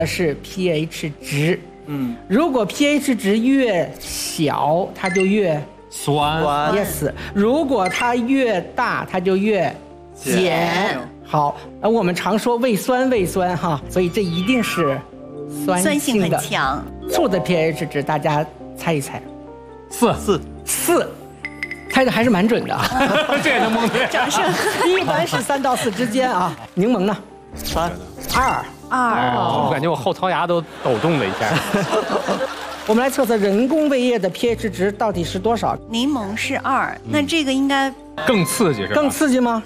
是 pH 值。如果 pH 值越小，它就越酸。 yes。如果它越大，它就越碱。好，我们常说胃酸哈，所以这一定是酸性的。 很强。 醋的 pH 值大家猜一猜 ，4， 猜的还是蛮准的啊。 这也能蒙对。 掌声。 一般是3到4之间啊。柠檬呢 ？3、 2。 我感觉我后槽牙都抖动了一下。 我们来测测人工胃液的 pH 值到底是多少？ 柠檬是2，那这个应该更刺激是吧？ 更刺激吗？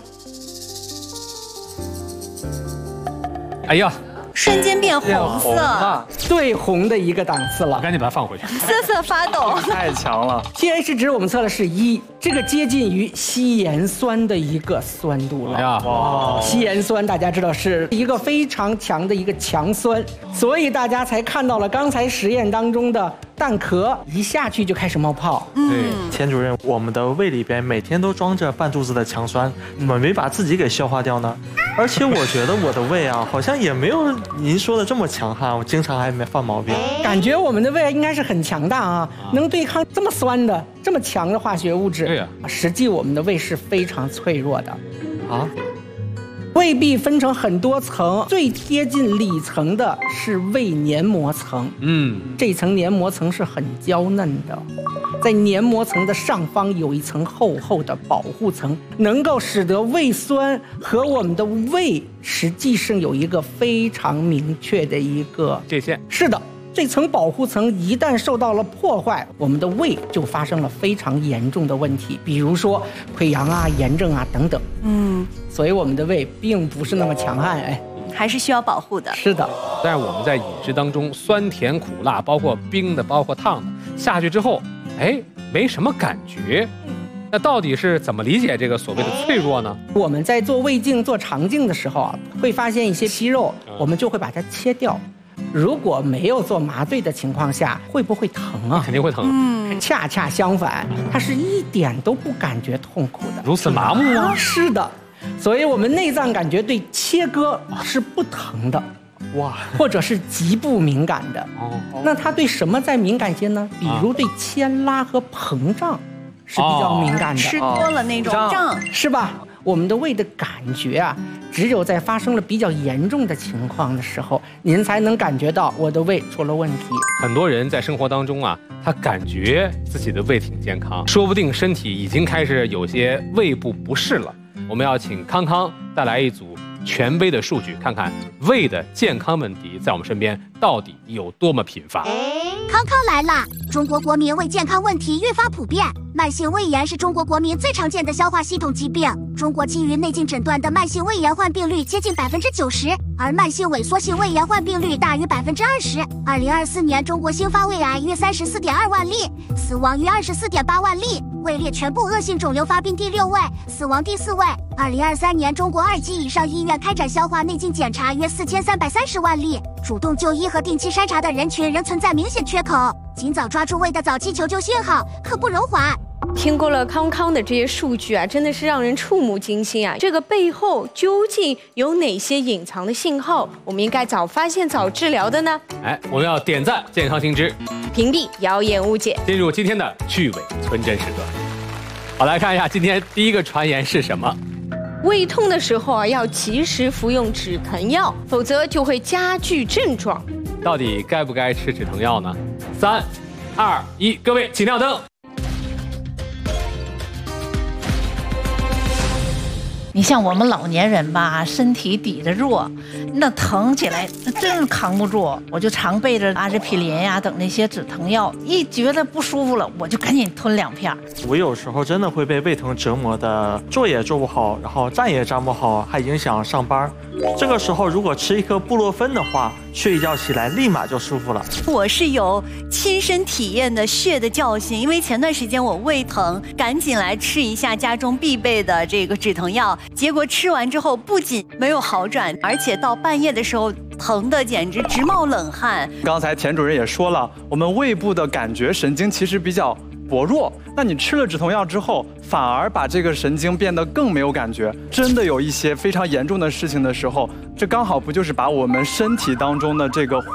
哎呀， 瞬间变红色， 最红的一个档次了。 赶紧把它放回去。 瑟发抖。 太强了。 pH 值我们测的是1，这个接近于稀盐酸的一个酸度了。 哎呀， 哇！ 稀盐酸大家知道是一个非常强的一个强酸，所以大家才看到了刚才实验当中的蛋壳一下去就开始冒泡。 田主任，我们的胃里边每天都装着半肚子的强酸，怎么没把自己给消化掉呢？而且我觉得我的胃啊，好像也没有您说的这么强悍，我经常还没犯毛病。 感觉我们的胃应该是很强大啊，能对抗这么酸的、这么强的化学物质。 对呀， 实际我们的胃是非常脆弱的。 啊， 胃壁分成很多层，最贴近里层的是胃黏膜层。这层黏膜层是很娇嫩的，在黏膜层的上方有一层厚厚的保护层，能够使得胃酸和我们的胃实际上有一个非常明确的一个界限。 是的。这层保护层一旦受到了破坏，我们的胃就发生了非常严重的问题，比如说溃疡啊、炎症啊等等。所以我们的胃并不是那么强悍， 还是需要保护的。 是的， 但是我们在饮食当中，酸甜苦辣，包括冰的，包括烫的，下去之后，没什么感觉。那到底是怎么理解这个所谓的脆弱呢？ 我们在做胃镜、做肠镜的时候啊，会发现一些肌肉，我们就会把它切掉。如果没有做麻醉的情况下，会不会疼啊？ 肯定会疼。 恰恰相反，它是一点都不感觉痛苦的。 如此麻木吗？ 是的，所以我们内脏感觉对切割是不疼的，或者是极不敏感的。那它对什么再敏感些呢？比如对牵拉和膨胀是比较敏感的。 吃多了那种胀， 是吧？我们的胃的感觉啊，只有在发生了比较严重的情况的时候，您才能感觉到我的胃出了问题。 很多人在生活当中啊，他感觉自己的胃挺健康，说不定身体已经开始有些胃部不适了。我们要请康康带来一组权威的数据，看看胃的健康问题在我们身边到底有多么频发。 康康来啦！中国国民胃健康问题愈发普遍，慢性胃炎是中国国民最常见的消化系统疾病。中国基于内镜诊断的慢性胃炎患病率接近90%，而慢性萎缩性胃炎患病率大于20%。2024年，中国新发胃癌约34.2万例，死亡约24.8万例，位列全部恶性肿瘤发病第6位，死亡第4位。2023年，中国2级以上医院开展消化内镜检查约4330万例，主动就医和定期筛查的人群仍存在明显缺口，尽早抓住胃的早期求救信号，刻不容缓。 听过了康康的这些数据啊，真的是让人触目惊心啊！这个背后究竟有哪些隐藏的信号？我们应该早发现、早治疗的呢？ 我们要点赞健康新知， 屏蔽谣言误解， 进入今天的趣味存真时段。好，来看一下今天第一个传言是什么？ 胃痛的时候啊，要及时服用止疼药，否则就会加剧症状。 到底该不该吃止疼药呢？3、2、1，各位请亮灯。 你像我们老年人吧，身体抵得弱，那疼起来真扛不住。我就常备着阿司匹林呀等那些止疼药，一觉得不舒服了，我就赶紧吞2片。 我有时候真的会被胃疼折磨的，坐也坐不好，然后站也站不好，还影响上班。这个时候如果吃一颗布洛芬的话，睡一觉起来立马就舒服了。 我是有亲身体验的血的教训，因为前段时间我胃疼，赶紧来吃一下家中必备的这个止疼药，结果吃完之后不仅没有好转，而且到半夜的时候疼的简直直冒冷汗。 刚才田主任也说了，我们胃部的感觉神经其实比较薄弱。那你吃了止痛药之后，反而把这个神经变得更没有感觉。真的有一些非常严重的事情的时候，这刚好不就是把我们身体当中的这个